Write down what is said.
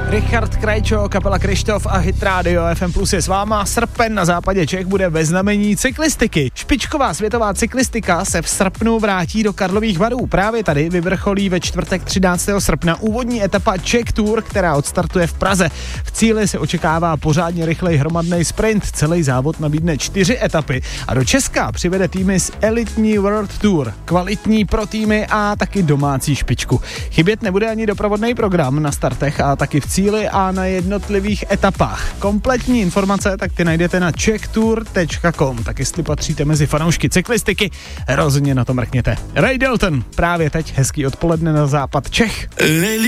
Richard Krajčo, kapela Krištof a Hit Radio FM Plus je s váma. Srpen na západě Čech bude ve znamení cyklistiky. Špičková světová cyklistika se v srpnu vrátí do Karlových Varů. Právě tady vyvrcholí ve čtvrtek 13. srpna úvodní etapa Czech Tour, která odstartuje v Praze. V cíli se očekává pořádně rychlej hromadný sprint. Celý závod nabídne 4 etapy a do Česka přivede týmy z elitní World Tour. Kvalitní pro týmy a taky domácí špičku. Chybět nebude ani doprovodný program na startech a taky v cíli a na jednotlivých etapách. Kompletní informace tak ty najdete na czechtour.com. Tak jestli patříte mezi fanoušky cyklistiky, rozhodně na to mrkněte. Ray Dalton, právě teď hezký odpoledne na západ Čech.